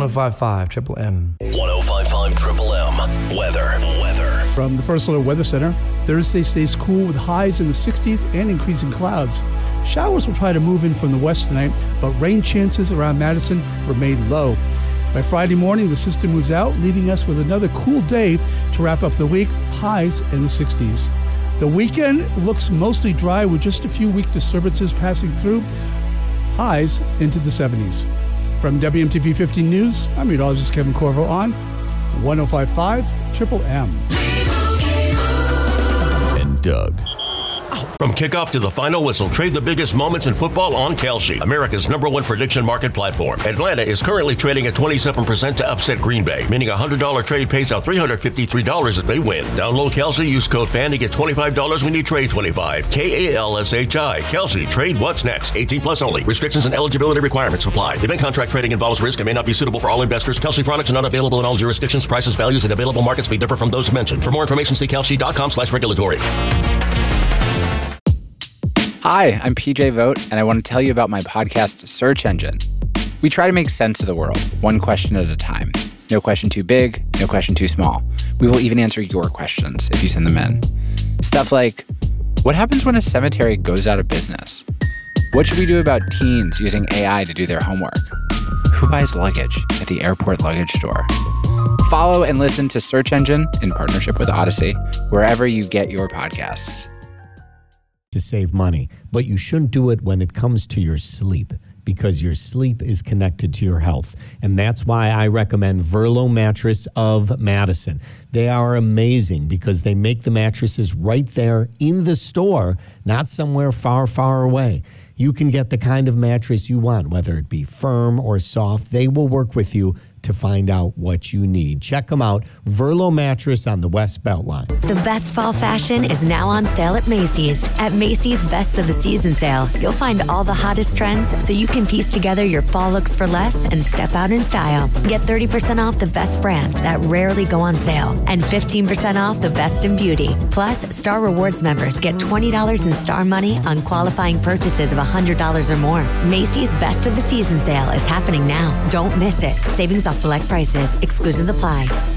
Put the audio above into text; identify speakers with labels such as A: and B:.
A: 105.5 Triple M.
B: 105.5 Triple M. Weather.
C: From the First Alert Weather Center, Thursday stays cool with highs in the 60s and increasing clouds. Showers will try to move in from the west tonight, but rain chances around Madison remain low. By Friday morning, the system moves out, leaving us with another cool day to wrap up the week, highs in the 60s. The weekend looks mostly dry with just a few weak disturbances passing through, highs into the 70s. From WMTV 15 News, I'm meteorologist Kevin Corvo on 105.5 Triple M.
B: And Doug. From kickoff to the final whistle, trade the biggest moments in football on Kalshi, America's #1 prediction market platform. Atlanta is currently trading at 27% to upset Green Bay, meaning a $100 trade pays out $353 if they win. Download Kalshi, use code FAN to get $25 when you trade 25. KALSHI. Kalshi. Trade what's next. 18 plus only. Restrictions and eligibility requirements apply. Event contract trading involves risk and may not be suitable for all investors. Kalshi products are not available in all jurisdictions. Prices, values, and available markets may differ from those mentioned. For more information, see kalshi.com/regulatory.
D: Hi, I'm PJ Vogt, and I want to tell you about my podcast, Search Engine. We try to make sense of the world, one question at a time. No question too big, no question too small. We will even answer your questions if you send them in. Stuff like, what happens when a cemetery goes out of business? What should we do about teens using AI to do their homework? Who buys luggage at the airport luggage store? Follow and listen to Search Engine in partnership with Odyssey, wherever you get your podcasts.
E: To save money, but you shouldn't do it when it comes to your sleep, because your sleep is connected to your health. And that's why I recommend Verlo Mattress of Madison. They are amazing because they make the mattresses right there in the store, not somewhere far, far away. You can get the kind of mattress you want, whether it be firm or soft. They will work with you to find out what you need. Check them out. Verlo Mattress on the West Beltline.
F: The best fall fashion is now on sale at Macy's. At Macy's Best of the Season sale, you'll find all the hottest trends so you can piece together your fall looks for less and step out in style. Get 30% off the best brands that rarely go on sale and 15% off the best in beauty. Plus, Star Rewards members get $20 in Star Money on qualifying purchases of $100 or more. Macy's Best of the Season sale is happening now. Don't miss it. Savings off select prices. Exclusions apply.